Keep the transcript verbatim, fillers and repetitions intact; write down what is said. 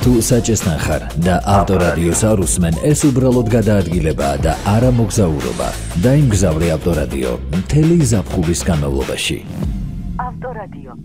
თუ საჭესთან ხარ და ავტორადიოს არ უსმენ, ეს უბრალოდ გადაადგილებაა და არა მოგზაურობა. დაიმგზავრე ავტორადიო მთელი ზაფხულის განმავლობაში. ავტორადიო